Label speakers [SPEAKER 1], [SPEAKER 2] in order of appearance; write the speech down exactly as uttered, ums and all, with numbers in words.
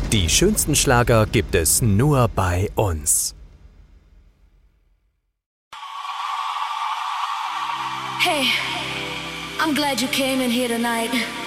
[SPEAKER 1] Die schönsten Schlager gibt es nur bei uns.
[SPEAKER 2] Hey, I'm glad you came in here tonight.